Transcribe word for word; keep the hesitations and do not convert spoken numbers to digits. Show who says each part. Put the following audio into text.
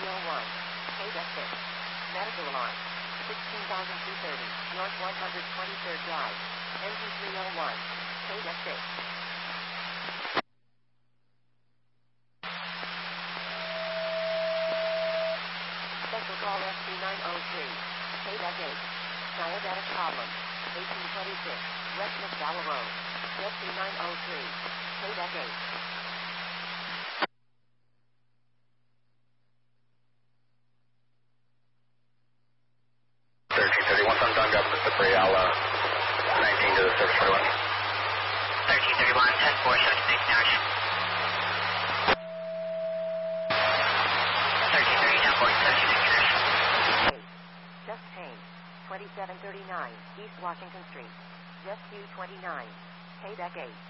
Speaker 1: oh one. Quebec six. Medical alarm. sixteen thousand two hundred thirty. North one hundred twenty-third Drive. Engine three oh one. Quebec six. Special call S C nine oh three. Quebec eight. Diabetic problem. eighteen twenty-six. West McDowell Road. S C nine oh three. Quebec eight.
Speaker 2: thirteen thirty-one, sometime got the Braille, uh, nineteen to the service forty-one.
Speaker 3: thirteen thirty-one, ten four, seventy-six, dash. thirteen thirty, ten four, seventy-six, dash.
Speaker 1: Just change. twenty-seven thirty-nine, East Washington Street. Just Q twenty-nine. Quebec eight.